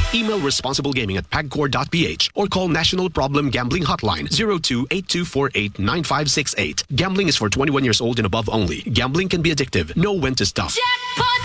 Email responsiblegaming@pagcor.ph or call National Problem Gambling Hotline 02-8248-9568. Gambling is for 21 years old and above only. Gambling can be addictive. Know when to stop. Jackpot